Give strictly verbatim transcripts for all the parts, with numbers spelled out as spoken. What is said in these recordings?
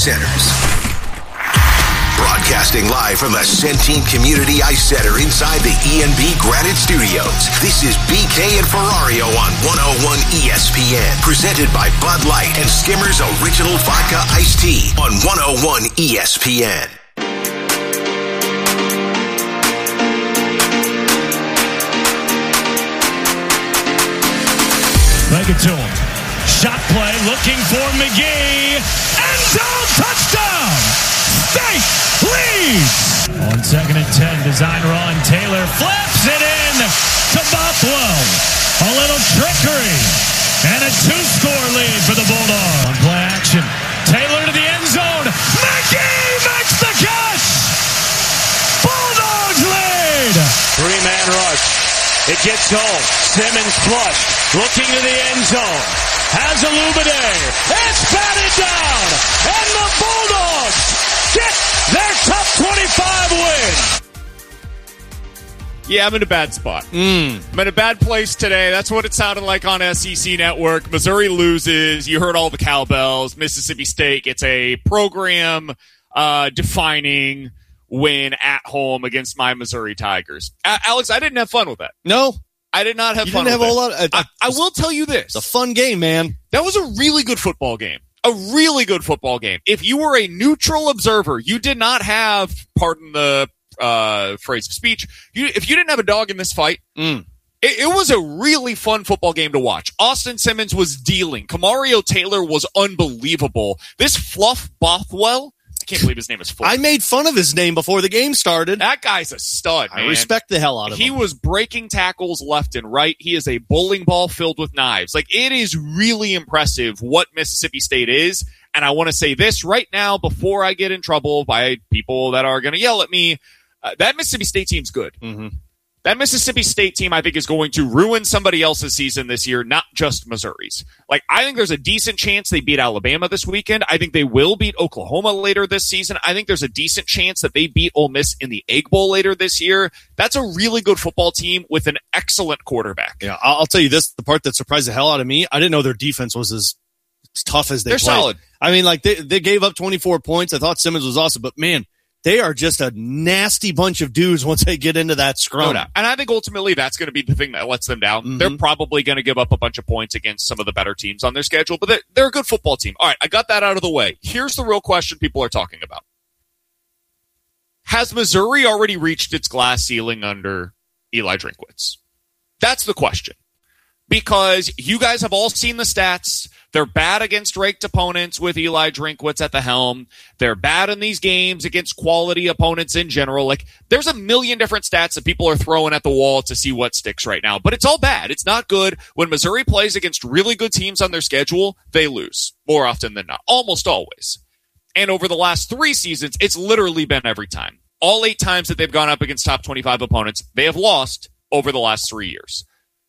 Centers. Broadcasting live from the Centene Community Ice Center inside the E and B Granite Studios. This is B K and Ferrario on one oh one E S P N. Presented by Bud Light and Skimmers Original Vodka Iced Tea on one oh one E S P N. Make it to him. Shot play, looking for McGee. End zone, touchdown! State leads! On second and ten, design run. Taylor flips it in to Buffalo. A little trickery. And a two-score lead for the Bulldogs. On play action. Taylor to the end zone. McGee makes the catch! Bulldogs lead! Three-man rush. It gets home. Simmons flush. Looking to the end zone. Has Illuminate. It's batted down. And the Bulldogs get their top twenty-five win. Yeah, I'm in a bad spot. Mm. I'm in a bad place today. That's what it sounded like on S E C Network. Missouri loses. You heard all the cowbells. Mississippi State gets a program uh, defining win at home against my Missouri Tigers. A- Alex, I didn't have fun with that. No. I did not have you fun didn't with have it. a lot of, uh, I, I will tell you this. It's a fun game, man. That was a really good football game. A really good football game. If you were a neutral observer, you did not have, pardon the uh, phrase of speech, you, if you didn't have a dog in this fight, mm. it, it was a really fun football game to watch. Austin Simmons was dealing. Kamario Taylor was unbelievable. This Fluff Bothwell, I can't believe his name is Fluff. I made fun of his name before the game started. That guy's a stud, man. I respect the hell out of he him. He was breaking tackles left and right. He is a bowling ball filled with knives. Like, it is really impressive what Mississippi State is. And I want to say this right now before I get in trouble by people that are going to yell at me. Uh, that Mississippi State team's good. Mm-hmm. That Mississippi State team, I think, is going to ruin somebody else's season this year, not just Missouri's. Like, I think there's a decent chance they beat Alabama this weekend. I think they will beat Oklahoma later this season. I think there's a decent chance that they beat Ole Miss in the Egg Bowl later this year. That's a really good football team with an excellent quarterback. Yeah, I'll tell you this, the part that surprised the hell out of me, I didn't know their defense was as tough as they They're played. solid. I mean, like, they, they gave up twenty-four points. I thought Simmons was awesome, but man, they are just a nasty bunch of dudes once they get into that scrum. No doubt. And I think ultimately that's going to be the thing that lets them down. Mm-hmm. They're probably going to give up a bunch of points against some of the better teams on their schedule, but they're, they're a good football team. All right, I got that out of the way. Here's the real question people are talking about. Has Missouri already reached its glass ceiling under Eli Drinkwitz? That's the question. Because you guys have all seen the stats. They're bad against ranked opponents with Eli Drinkwitz at the helm. They're bad in these games against quality opponents in general. Like, there's a million different stats that people are throwing at the wall to see what sticks right now. But it's all bad. It's not good. When Missouri plays against really good teams on their schedule, they lose more often than not. Almost always. And over the last three seasons, it's literally been every time. All eight times that they've gone up against top twenty-five opponents, they have lost over the last three years.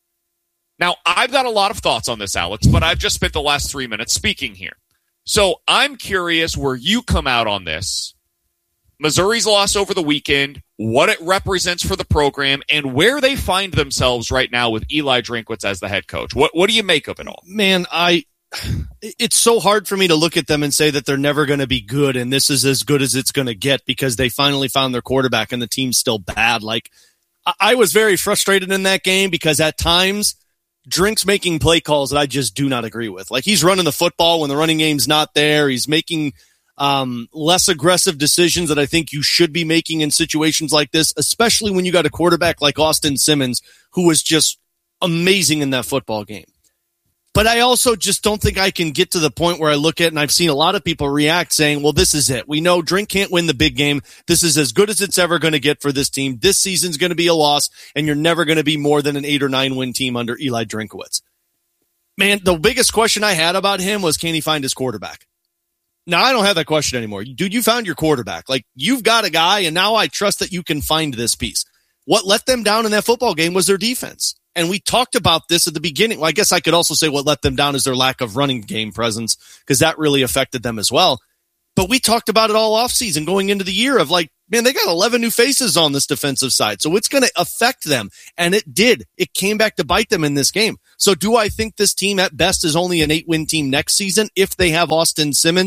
Now, I've got a lot of thoughts on this, Alex, but I've just spent the last three minutes speaking here. So I'm curious where you come out on this. Missouri's loss over the weekend, what it represents for the program, and where they find themselves right now with Eli Drinkwitz as the head coach. What what do you make of it all? Man, I it's so hard for me to look at them and say that they're never going to be good and this is as good as it's going to get because they finally found their quarterback and the team's still bad. Like, I was very frustrated in that game because at times Drink's making play calls that I just do not agree with. Like, he's running the football when the running game's not there. He's making um, less aggressive decisions that I think you should be making in situations like this, especially when you got a quarterback like Austin Simmons, who was just amazing in that football game. But I also just don't think I can get to the point where I look at, and I've seen a lot of people react saying, well, this is it. We know Drink can't win the big game. This is as good as it's ever going to get for this team. This season's going to be a loss, and you're never going to be more than an eight or nine win team under Eli Drinkwitz. Man, the biggest question I had about him was, can he find his quarterback? Now, I don't have that question anymore. Dude, you found your quarterback. Like, you've got a guy, and now I trust that you can find this piece. What let them down in that football game was their defense. And we talked about this at the beginning. Well, I guess I could also say what let them down is their lack of running game presence, because that really affected them as well. But we talked about it all offseason going into the year of like, man, they got eleven new faces on this defensive side. So it's going to affect them. And it did. It came back to bite them in this game. So do I think this team at best is only an eight-win team next season if they have Austin Simmons?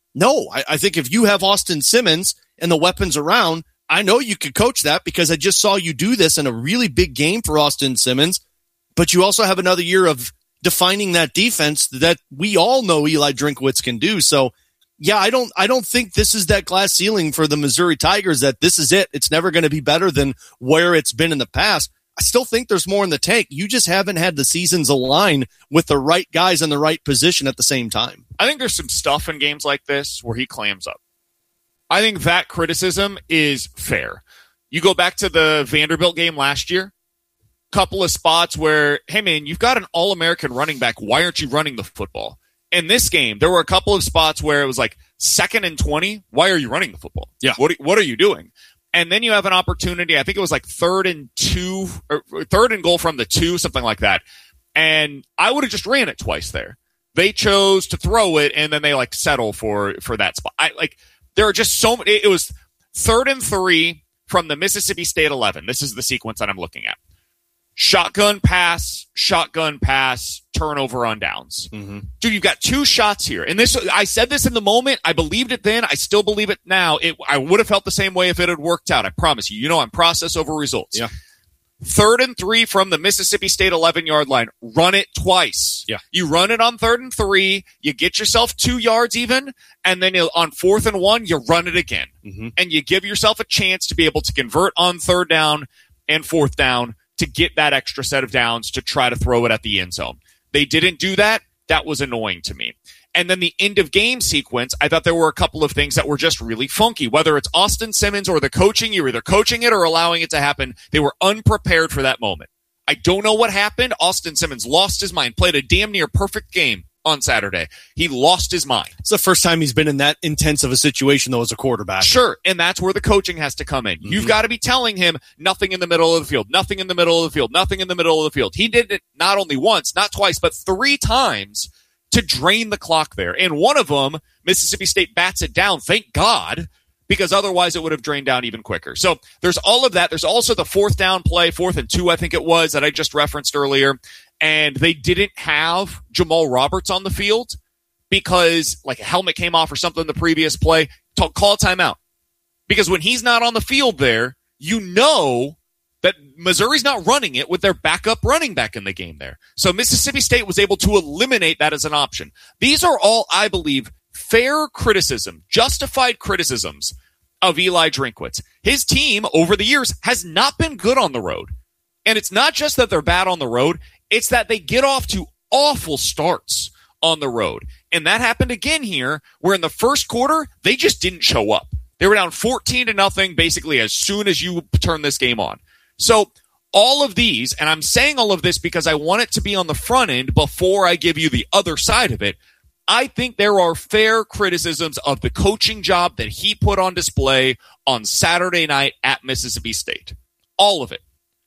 No, I, I think if you have Austin Simmons and the weapons around, I know you could coach that because I just saw you do this in a really big game for Austin Simmons, but you also have another year of defining that defense that we all know Eli Drinkwitz can do. So, yeah, I don't I don't think this is that glass ceiling for the Missouri Tigers that this is it. It's never going to be better than where it's been in the past. I still think there's more in the tank. You just haven't had the seasons align with the right guys in the right position at the same time. I think there's some stuff in games like this where he clams up. I think that criticism is fair. You go back to the Vanderbilt game last year, couple of spots where, hey, man, you've got an All-American running back. Why aren't you running the football? In this game, there were a couple of spots where it was like second and twenty. Why are you running the football? Yeah. What, what are you doing? And then you have an opportunity. I think it was like third and two or third and goal from the two, something like that. And I would have just ran it twice there. They chose to throw it and then they like settle for, for that spot. I like, there are just so many. It was third and three from the Mississippi State eleven. This is the sequence that I'm looking at. Shotgun pass, shotgun pass, turnover on downs. Mm-hmm. Dude, you've got two shots here. And this, I said this in the moment. I believed it then. I still believe it now. It, I would have felt the same way if it had worked out. I promise you. You know, I'm process over results. Yeah. Third and three from the Mississippi State eleven-yard line. Run it twice. Yeah. You run it on third and three. You get yourself two yards even. And then on fourth and one, you run it again. Mm-hmm. And you give yourself a chance to be able to convert on third down and fourth down to get that extra set of downs to try to throw it at the end zone. They didn't do that. That was annoying to me. And then the end of game sequence, I thought there were a couple of things that were just really funky. Whether it's Austin Simmons or the coaching, you're either coaching it or allowing it to happen. They were unprepared for that moment. I don't know what happened. Austin Simmons lost his mind, played a damn near perfect game on Saturday. He lost his mind. It's the first time he's been in that intense of a situation, though, as a quarterback. Sure, and that's where the coaching has to come in. Mm-hmm. You've got to be telling him nothing in the middle of the field, nothing in the middle of the field, nothing in the middle of the field. He did it not only once, not twice, but three times to drain the clock there. And one of them, Mississippi State bats it down, thank God, because otherwise it would have drained down even quicker. So there's all of that. There's also the fourth down play, fourth and two, I think it was, that I just referenced earlier. And they didn't have Jamal Roberts on the field because like a helmet came off or something in the previous play. Talk, call a timeout. Because when he's not on the field there, you know that Missouri's not running it with their backup running back in the game there. So Mississippi State was able to eliminate that as an option. These are all, I believe, fair criticism, justified criticisms of Eli Drinkwitz. His team over the years has not been good on the road. And it's not just that they're bad on the road. It's that they get off to awful starts on the road. And that happened again here, where in the first quarter, they just didn't show up. They were down fourteen to nothing basically as soon as you turn this game on. So all of these, and I'm saying all of this because I want it to be on the front end before I give you the other side of it, I think there are fair criticisms of the coaching job that he put on display on Saturday night at Mississippi State. All of it.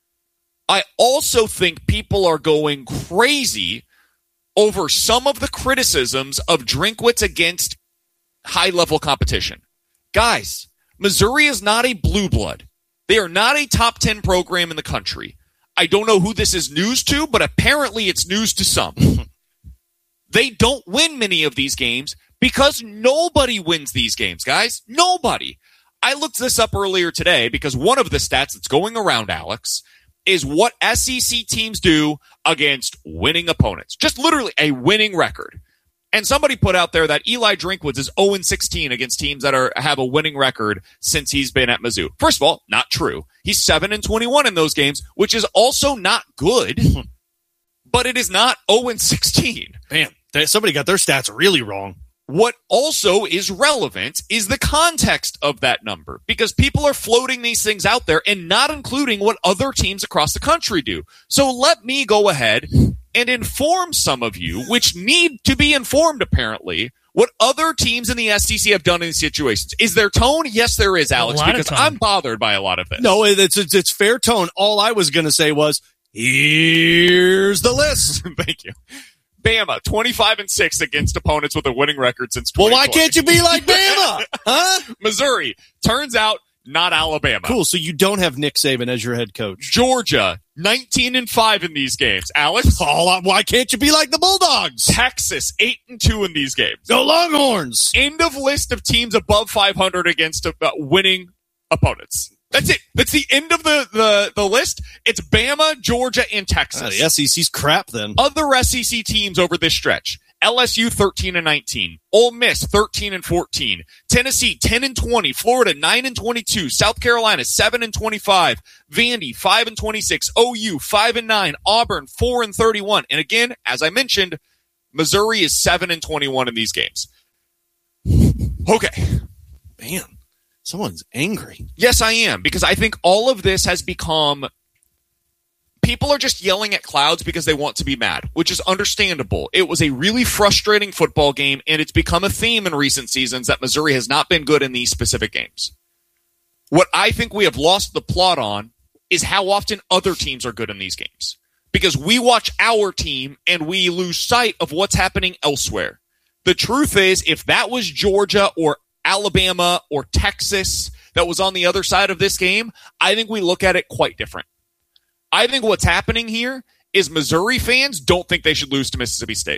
I also think people are going crazy over some of the criticisms of Drinkwitz against high-level competition. Guys, Missouri is not a blue blood. They are not a top ten program in the country. I don't know who this is news to, but apparently it's news to some. They don't win many of these games because nobody wins these games, guys. Nobody. I looked this up earlier today because one of the stats that's going around, Alex, is what S E C teams do against winning opponents. Just literally a winning record. And somebody put out there that Eli Drinkwitz is oh and sixteen against teams that are have a winning record since he's been at Mizzou. First of all, not true. He's seven and twenty-one in those games, which is also not good, but it is not oh and sixteen. Man, somebody got their stats really wrong. What also is relevant is the context of that number, because people are floating these things out there and not including what other teams across the country do. So let me go ahead and inform some of you, which need to be informed apparently, what other teams in the S E C have done in these situations. Is there tone? Yes, there is, Alex, because I'm bothered by a lot of this. No, it's, it's, it's fair tone. All I was going to say was, here's the list. Thank you. Bama, twenty-five and six against opponents with a winning record since twenty twenty. Well, why can't you be like Bama? Huh? Missouri, turns out not Alabama. Cool. So you don't have Nick Saban as your head coach. Georgia, nineteen and five in these games. Alex? Oh, why can't you be like the Bulldogs? Texas, eight and two in these games. Go Longhorns. End of list of teams above five hundred against uh, winning opponents. That's it. That's the end of the, the, the list. It's Bama, Georgia, and Texas. Uh, the S E C's crap then. Other S E C teams over this stretch. L S U thirteen and nineteen, Ole Miss thirteen and fourteen, Tennessee ten and twenty, Florida nine and twenty-two, South Carolina seven and twenty-five, Vandy five and twenty-six, O U five and nine, Auburn four and thirty-one. And again, as I mentioned, Missouri is seven and twenty-one in these games. Okay. Man. Someone's angry. Yes, I am, because I think all of this has become, people are just yelling at clouds because they want to be mad, which is understandable. It was a really frustrating football game, and it's become a theme in recent seasons that Missouri has not been good in these specific games. What I think we have lost the plot on is how often other teams are good in these games, because we watch our team and we lose sight of what's happening elsewhere. The truth is, if that was Georgia or Alabama or Texas that was on the other side of this game, I think we look at it quite different. I think what's happening here is Missouri fans don't think they should lose to Mississippi State.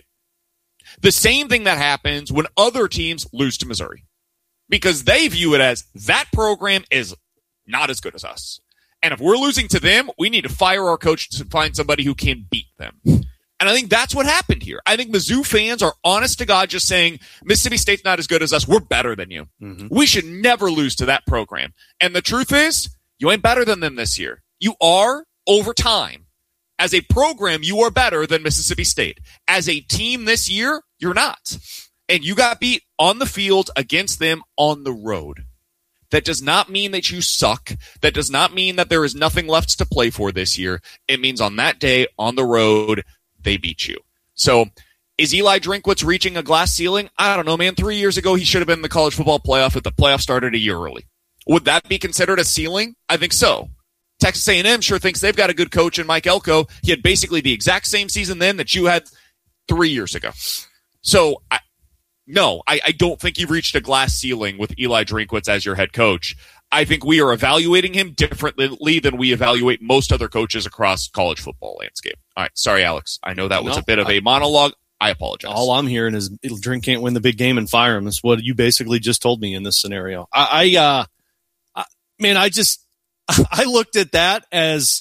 The same thing that happens when other teams lose to Missouri, because they view it as that program is not as good as us. And if we're losing to them, we need to fire our coach to find somebody who can beat them. And I think that's what happened here. I think Mizzou fans are honest to God just saying, Mississippi State's not as good as us. We're better than you. Mm-hmm. We should never lose to that program. And the truth is, you ain't better than them this year. You are, over time. As a program, you are better than Mississippi State. As a team this year, you're not. And you got beat on the field against them on the road. That does not mean that you suck. That does not mean that there is nothing left to play for this year. It means on that day, on the road, they beat you. So is Eli Drinkwitz reaching a glass ceiling? I don't know, man. Three years ago, he should have been in the college football playoff if the playoff started a year early. Would that be considered a ceiling? I think so. Texas A and M sure thinks they've got a good coach in Mike Elko. He had basically the exact same season then that you had three years ago. So, I, no, I, I don't think you've reached a glass ceiling with Eli Drinkwitz as your head coach. I think we are evaluating him differently than we evaluate most other coaches across college football landscape. All right. Sorry, Alex. I know that was no, a bit of a monologue. I apologize. All I'm hearing is Drink can't win the big game and fire him. That's what you basically just told me in this scenario. I, I uh, I, man, I just, I looked at that as,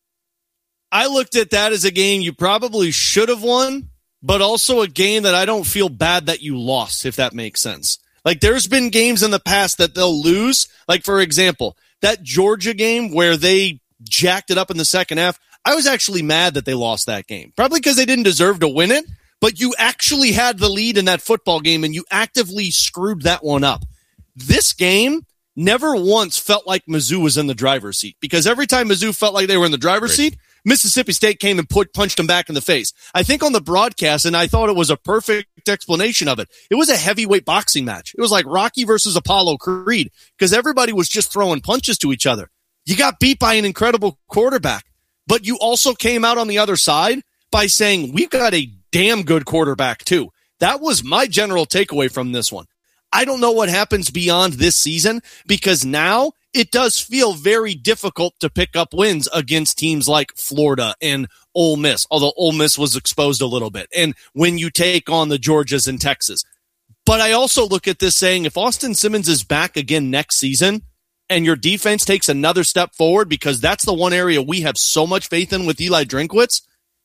I looked at that as a game you probably should have won, but also a game that I don't feel bad that you lost, if that makes sense. Like, there's been games in the past that they'll lose. Like, for example, that Georgia game where they jacked it up in the second half. I was actually mad that they lost that game. Probably because they didn't deserve to win it, but you actually had the lead in that football game and you actively screwed that one up. This game never once felt like Mizzou was in the driver's seat, because every time Mizzou felt like they were in the driver's Great. seat, Mississippi State came and put, punched them back in the face. I think on the broadcast, and I thought it was a perfect explanation of it, it was a heavyweight boxing match. It was like Rocky versus Apollo Creed, because everybody was just throwing punches to each other. You got beat by an incredible quarterback, but you also came out on the other side by saying, we've got a damn good quarterback too. That was my general takeaway from this one. I don't know what happens beyond this season, because now it does feel very difficult to pick up wins against teams like Florida and Ole Miss, although Ole Miss was exposed a little bit. And when you take on the Georgias and Texas. But I also look at this saying, if Austin Simmons is back again next season and your defense takes another step forward, because that's the one area we have so much faith in with Eli Drinkwitz,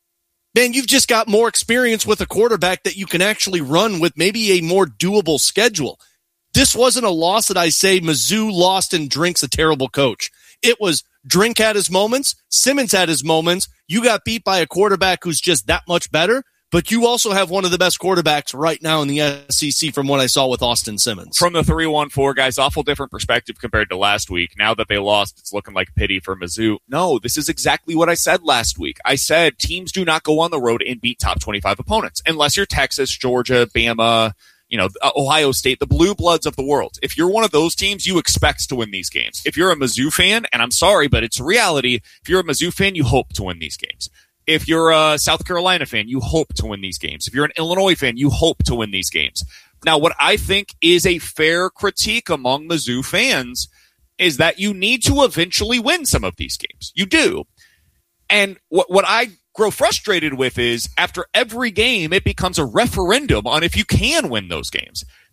then you've just got more experience with a quarterback that you can actually run with maybe a more doable schedule. This wasn't a loss that I say Mizzou lost and Drink's a terrible coach. It was Drink had his moments, Simmons had his moments. You got beat by a quarterback who's just that much better, but you also have one of the best quarterbacks right now in the S E C from what I saw with Austin Simmons. From the three one four, guys, awful different perspective compared to last week. Now that they lost, it's looking like pity for Mizzou. No, this is exactly what I said last week. I said teams do not go on the road and beat top twenty-five opponents, unless you're Texas, Georgia, Bama, you know, Ohio State, the blue bloods of the world. If you're one of those teams, you expect to win these games. If you're a Mizzou fan, and I'm sorry, but it's reality, if you're a Mizzou fan, you hope to win these games. If you're a South Carolina fan, you hope to win these games. If you're an Illinois fan, you hope to win these games. Now, what I think is a fair critique among Mizzou fans is that you need to eventually win some of these games. You do. And what, what I grow frustrated with is after every game, it becomes a referendum on if you can win those games.